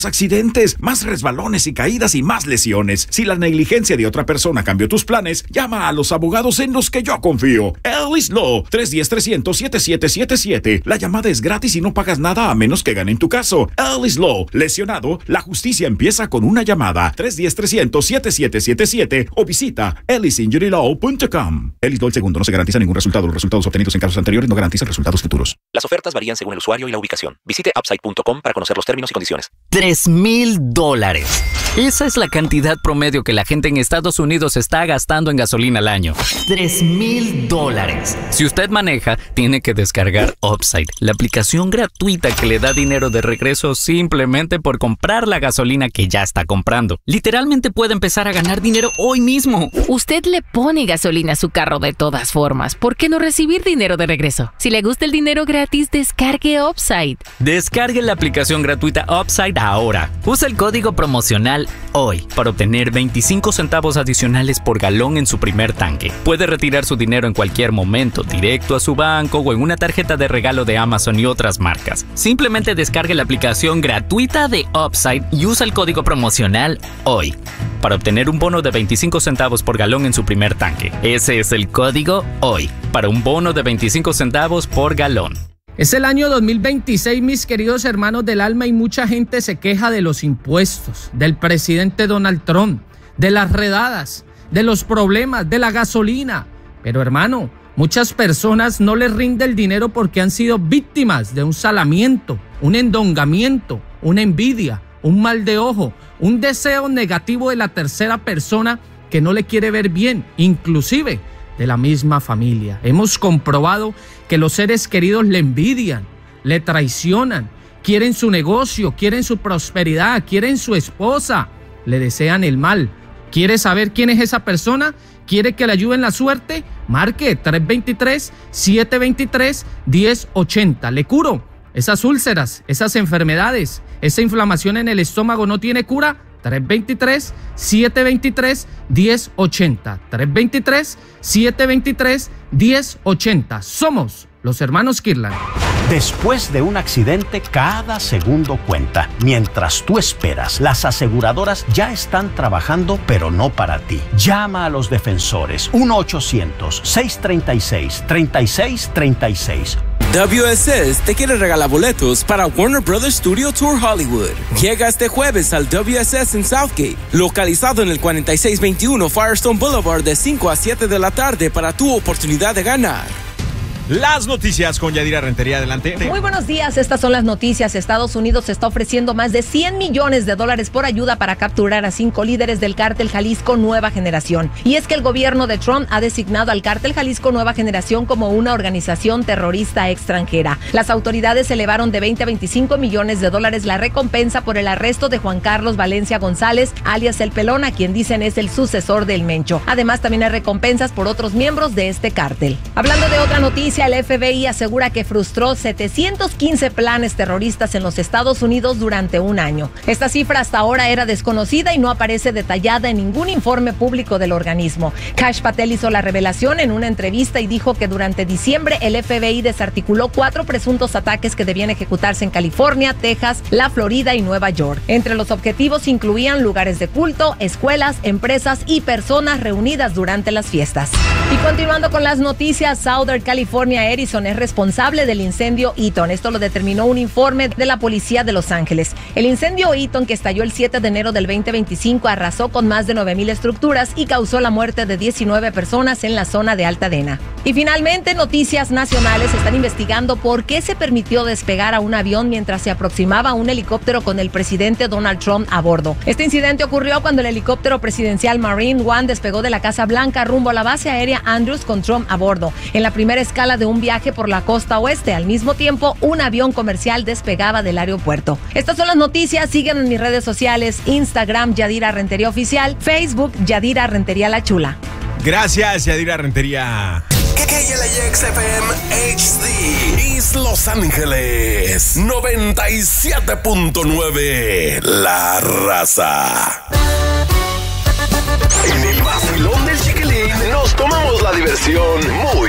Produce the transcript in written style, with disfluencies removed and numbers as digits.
accidentes, más resbalones y caídas y más lesiones. Si la negligencia de otra persona cambió tus planes, llama a los abogados en los que yo confío. Ellis Law, 310-300-7777. La llamada es gratis y no pagas nada a menos que ganen tu caso. Ellis Law, lesionado, la justicia empieza con una llamada. 310-300-7777 o visita ellisinjurylaw.com. Ellis Law el segundo no se garantiza ningún resultado. Los resultados obtenidos en casos anteriores no garantizan resultados futuros. Las ofertas varían según el usuario y la ubicación. Visite upside.com para conocer los términos y condiciones. $3,000. Esa es la cantidad promedio que la gente en Estados Unidos está gastando en gasolina al año. $3,000. Si usted maneja, tiene que descargar Upside, la aplicación gratuita que le da dinero de regreso simplemente por comprar la gasolina que ya está comprando. Literalmente puede empezar a ganar dinero hoy mismo. Usted le pone gasolina a su carro de todas formas. ¿Por qué no recibir dinero de regreso? Si le gusta el dinero gratis, descargue Upside. Descargue la aplicación gratuita Upside ahora. Usa el código promocional HOY para obtener 25 centavos adicionales por galón en su primer tanque. Puede retirar su dinero en cualquier momento, directo a su banco o en una tarjeta de regalo de Amazon y otras marcas. Simplemente descargue la aplicación gratuita de Upside y usa el código promocional HOY para obtener un bono de 25 centavos por galón en su primer tanque. Ese es el código HOY para un bono de 25 centavos por galón. Es el año 2026, mis queridos hermanos del alma, y mucha gente se queja de los impuestos, del presidente Donald Trump, de las redadas, de los problemas, de la gasolina. Pero hermano, muchas personas no les rinde el dinero porque han sido víctimas de un salamiento, un endongamiento, una envidia, un mal de ojo, un deseo negativo de la tercera persona que no le quiere ver bien, inclusive de la misma familia. Hemos comprobado que los seres queridos le envidian, le traicionan, quieren su negocio, quieren su prosperidad, quieren su esposa, le desean el mal. ¿Quiere saber quién es esa persona? ¿Quiere que le ayude en la suerte? Marque 323-723-1080. Le curo esas úlceras, esas enfermedades, esa inflamación en el estómago no tiene cura. 323-723-1080. 323-723-1080. Somos los hermanos Kirlan. Después de un accidente, cada segundo cuenta. Mientras tú esperas, las aseguradoras ya están trabajando, pero no para ti. Llama a los defensores. 1-800-636-3636. WSS te quiere regalar boletos para Warner Brothers Studio Tour Hollywood. Llega este jueves al WSS en Southgate, localizado en el 4621 Firestone Boulevard, de 5 a 7 de la tarde para tu oportunidad de ganar. Las noticias con Yadira Rentería, adelante. Muy buenos días, estas son las noticias. Estados Unidos está ofreciendo más de $100 millones por ayuda para capturar a 5 líderes del cártel Jalisco Nueva Generación. Y es que el gobierno de Trump ha designado al cártel Jalisco Nueva Generación como una organización terrorista extranjera. Las autoridades elevaron de $20 a $25 millones la recompensa por el arresto de Juan Carlos Valencia González, alias El Pelón, a quien dicen es el sucesor del Mencho. Además, también hay recompensas por otros miembros de este cártel. Hablando de otra noticia, el FBI asegura que frustró 715 planes terroristas en los Estados Unidos durante un año. Esta cifra hasta ahora era desconocida y no aparece detallada en ningún informe público del organismo. Kash Patel hizo la revelación en una entrevista y dijo que durante diciembre el FBI desarticuló 4 presuntos ataques que debían ejecutarse en California, Texas, la Florida y Nueva York. Entre los objetivos incluían lugares de culto, escuelas, empresas y personas reunidas durante las fiestas. Y continuando con las noticias, Southern California Edison es responsable del incendio Eaton. Esto lo determinó un informe de la policía de Los Ángeles. El incendio Eaton, que estalló el 7 de enero del 2025, arrasó con más de 9,000 estructuras y causó la muerte de 19 personas en la zona de Altadena. Y finalmente, noticias nacionales están investigando por qué se permitió despegar a un avión mientras se aproximaba un helicóptero con el presidente Donald Trump a bordo. Este incidente ocurrió cuando el helicóptero presidencial Marine One despegó de la Casa Blanca rumbo a la base aérea Andrews con Trump a bordo, en la primera escala de un viaje por la costa oeste. Al mismo tiempo, un avión comercial despegaba del aeropuerto. Estas son las noticias. Síguenme en mis redes sociales: Instagram, Yadira Rentería Oficial; Facebook, Yadira Rentería La Chula. Gracias, Yadira Rentería. KLIX-FM HD East Los Ángeles 97.9 La Raza. En el vacilón del Chiquilín nos tomamos la diversión muy